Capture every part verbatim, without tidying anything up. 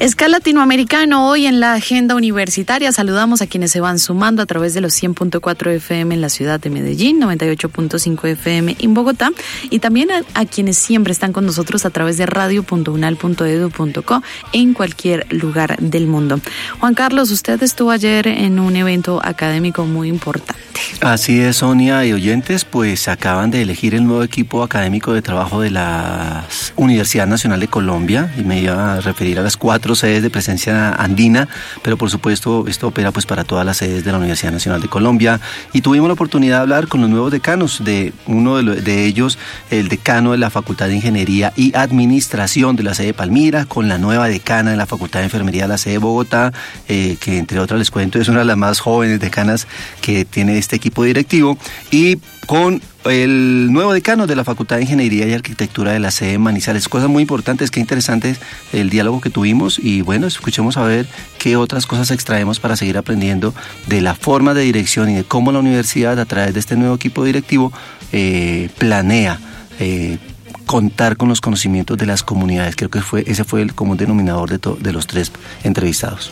Es C A L Latinoamericano hoy en la agenda universitaria. Saludamos a quienes se van sumando a través de los cien punto cuatro F M en la ciudad de Medellín, noventa y ocho punto cinco F M en Bogotá, y también a, a quienes siempre están con nosotros a través de radio punto unal punto edu punto co en cualquier lugar del mundo. Juan Carlos, usted estuvo ayer en un evento académico muy importante. Así es, Sonia y oyentes, pues acaban de elegir el nuevo equipo académico de trabajo de la Universidad Nacional de Colombia, y me iba a referir a las cuatro sedes de presencia andina, pero por supuesto esto opera pues para todas las sedes de la Universidad Nacional de Colombia, y tuvimos la oportunidad de hablar con los nuevos decanos, de uno de, lo, de ellos, el decano de la Facultad de Ingeniería y Administración de la sede de Palmira, con la nueva decana de la Facultad de Enfermería de la sede de Bogotá, eh, que entre otras les cuento es una de las más jóvenes decanas que tiene este equipo directivo, y con el nuevo decano de la Facultad de Ingeniería y Arquitectura de la sede de Manizales. Cosas muy importantes, qué interesante el diálogo que tuvimos, y bueno, escuchemos a ver qué otras cosas extraemos para seguir aprendiendo de la forma de dirección y de cómo la universidad, a través de este nuevo equipo directivo, eh, planea eh, contar con los conocimientos de las comunidades. Creo que fue ese fue el común denominador de, to, de los tres entrevistados.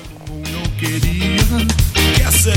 ¿Qué hacer?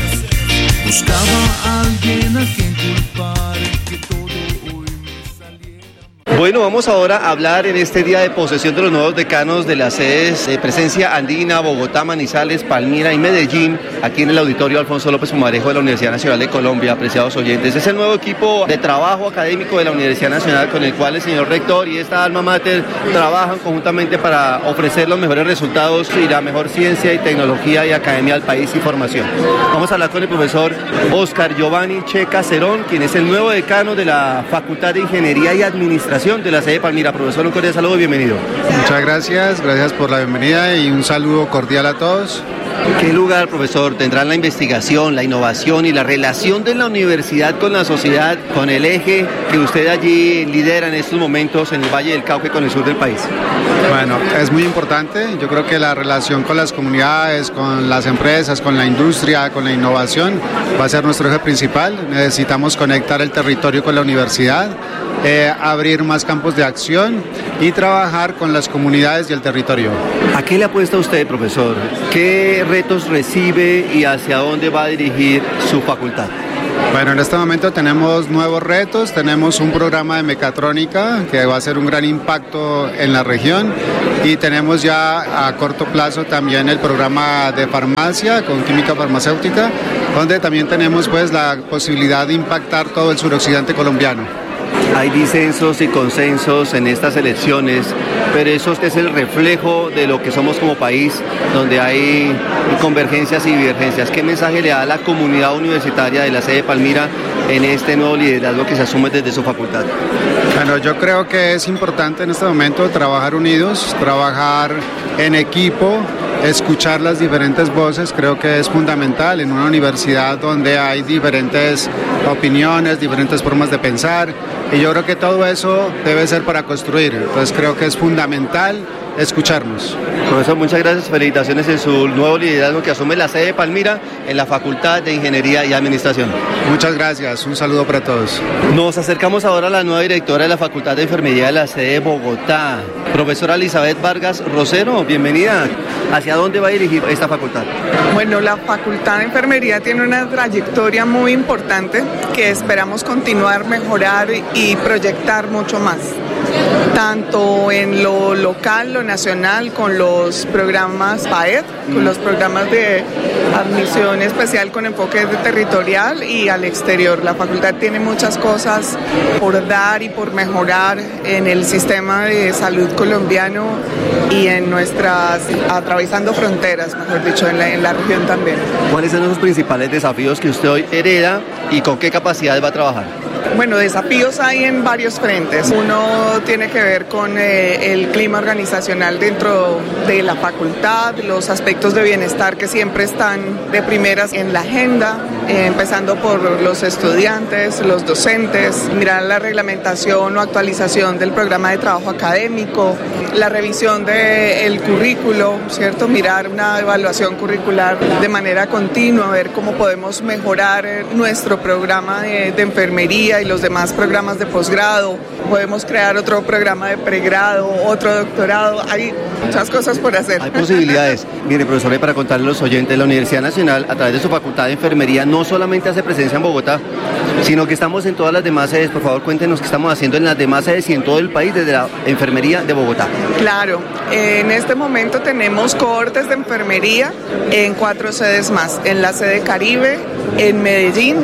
Buscaba a alguien a quien culpar, que todo hoy me saliera mal. Bueno, vamos ahora a hablar en este día de posesión de los nuevos decanos de las sedes de presencia andina, Bogotá, Manizales, Palmira y Medellín, aquí en el auditorio Alfonso López Pumarejo de la Universidad Nacional de Colombia. Apreciados oyentes, es el nuevo equipo de trabajo académico de la Universidad Nacional, con el cual el señor rector y esta alma mater trabajan conjuntamente para ofrecer los mejores resultados y la mejor ciencia y tecnología y academia al país y formación. Vamos a hablar con el profesor Oscar Giovanni Checa Cerón, quien es el nuevo decano de la Facultad de Ingeniería y Administración de la sede de Palmira. Profesor, un cordial saludo, bienvenido. Muchas gracias, gracias por la bienvenida y un saludo cordial a todos. ¿Qué lugar, profesor, tendrán la investigación, la innovación y la relación de la universidad con la sociedad, con el eje que usted allí lidera en estos momentos en el Valle del Cauca y con el sur del país? Bueno, es muy importante. Yo creo que la relación con las comunidades, con las empresas, con la industria, con la innovación va a ser nuestro eje principal. Necesitamos conectar el territorio con la universidad, eh, abrir más campos de acción y trabajar con las comunidades y el territorio. ¿A qué le apuesta usted, profesor? ¿Qué retos recibe y hacia dónde va a dirigir su facultad? Bueno, en este momento tenemos nuevos retos, tenemos un programa de mecatrónica que va a ser un gran impacto en la región, y tenemos ya a corto plazo también el programa de farmacia con química farmacéutica, donde también tenemos pues la posibilidad de impactar todo el suroccidente colombiano. Hay disensos y consensos en estas elecciones, pero eso es el reflejo de lo que somos como país, donde hay convergencias y divergencias. ¿Qué mensaje le da a la comunidad universitaria de la sede de Palmira en este nuevo liderazgo que se asume desde su facultad? Bueno, yo creo que es importante en este momento trabajar unidos, trabajar en equipo, escuchar las diferentes voces. Creo que es fundamental en una universidad donde hay diferentes opiniones, diferentes formas de pensar, y yo creo que todo eso debe ser para construir. Entonces creo que es fundamental escucharnos. Profesor, muchas gracias, felicitaciones en su nuevo liderazgo que asume la sede de Palmira en la Facultad de Ingeniería y Administración. Muchas gracias, un saludo para todos. Nos acercamos ahora a la nueva directora de la Facultad de Enfermería de la sede de Bogotá, profesora Elizabeth Vargas Rosero, bienvenida. ¿Hacia dónde va a dirigir esta facultad? Bueno, la Facultad de Enfermería tiene una trayectoria muy importante que esperamos continuar, mejorar y proyectar mucho más, tanto en lo local, lo nacional, con los programas P A E D, con los programas de admisión especial con enfoque territorial, y al exterior. La facultad tiene muchas cosas por dar y por mejorar en el sistema de salud colombiano y en nuestras, atravesando fronteras, mejor dicho, en la, en la región también. ¿Cuáles son los principales desafíos que usted hoy hereda y con qué capacidades va a trabajar? Bueno, desafíos hay en varios frentes. Uno tiene que ver con eh, el clima organizacional dentro de la facultad, los aspectos de bienestar que siempre están de primeras en la agenda, eh, empezando por los estudiantes, los docentes, mirar la reglamentación o actualización del programa de trabajo académico, la revisión del currículo, ¿cierto? Mirar una evaluación curricular de manera continua, ver cómo podemos mejorar nuestro programa de, de enfermería y los demás programas de posgrado, podemos crear otro programa de pregrado, otro doctorado, hay muchas cosas por hacer. Hay posibilidades. Mire, profesora, y para contarle a los oyentes, la Universidad Nacional, a través de su Facultad de Enfermería, no solamente hace presencia en Bogotá, sino que estamos en todas las demás sedes. Por favor, cuéntenos qué estamos haciendo en las demás sedes y en todo el país desde la Enfermería de Bogotá. Claro, en este momento tenemos cohortes de enfermería en cuatro sedes más, en la sede Caribe, en Medellín,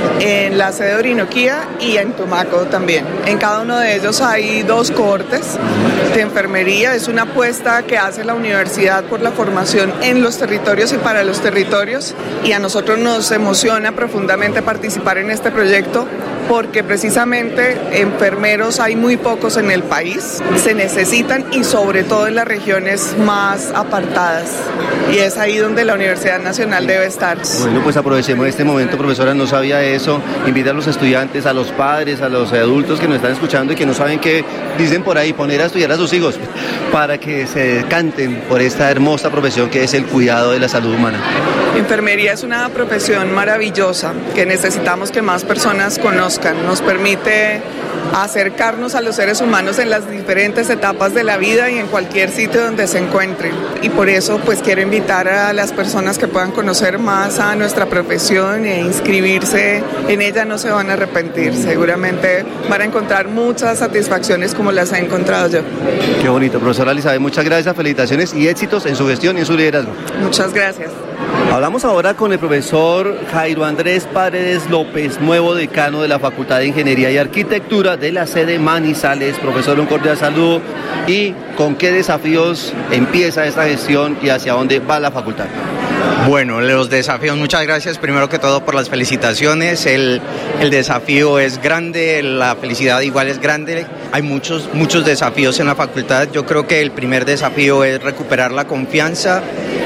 en la sede Orinoquía y en Tumaco también. En cada uno de ellos hay dos cohortes de enfermería. Es una apuesta que hace la universidad por la formación en los territorios y para los territorios, y a nosotros nos emociona profundamente participar en este proyecto porque precisamente enfermeros hay muy pocos en el país, se necesitan, y sobre todo en las regiones más apartadas, y es ahí donde la Universidad Nacional debe estar. Bueno, pues aprovechemos este momento, profesora, no sabía eso, invita a los estudiantes, a los padres, a los adultos que nos están escuchando y que no saben qué dicen por ahí, poner a estudiar a sus hijos para que se decanten por esta hermosa profesión que es el cuidado de la salud humana. Enfermería es una profesión maravillosa que necesitamos que más personas conozcan. Nos permite acercarnos a los seres humanos en las diferentes etapas de la vida y en cualquier sitio donde se encuentren. Y por eso pues quiero invitar a las personas que puedan conocer más a nuestra profesión e inscribirse en ella. No se van a arrepentir. Seguramente van a encontrar muchas satisfacciones como las he encontrado yo. Qué bonito, profesora Elizabeth. Muchas gracias, felicitaciones y éxitos en su gestión y en su liderazgo. Muchas gracias. Hablamos ahora con el profesor Jairo Andrés Paredes López, nuevo decano de la Facultad de Ingeniería y Arquitectura de la sede Manizales. Profesor, un cordial saludo. ¿Y con qué desafíos empieza esta gestión y hacia dónde va la facultad? Bueno, los desafíos, muchas gracias primero que todo por las felicitaciones. El, el desafío es grande, la felicidad igual es grande. Hay muchos, muchos desafíos en la facultad. Yo creo que el primer desafío es recuperar la confianza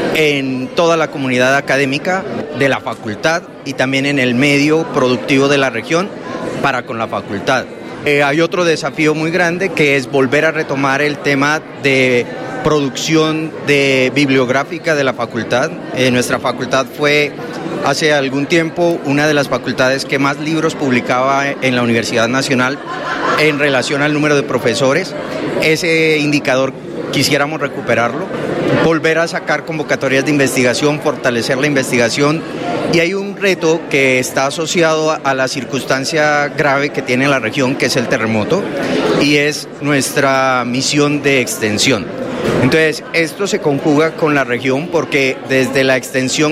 en toda la comunidad académica de la facultad y también en el medio productivo de la región para con la facultad. Eh, hay otro desafío muy grande que es volver a retomar el tema de producción de bibliográfica de la facultad. Eh, nuestra facultad fue hace algún tiempo una de las facultades que más libros publicaba en la Universidad Nacional en relación al número de profesores. Ese indicador quisiéramos recuperarlo, volver a sacar convocatorias de investigación, fortalecer la investigación. Y hay un reto que está asociado a la circunstancia grave que tiene la región, que es el terremoto, y es nuestra misión de extensión. Entonces, esto se conjuga con la región porque desde la extensión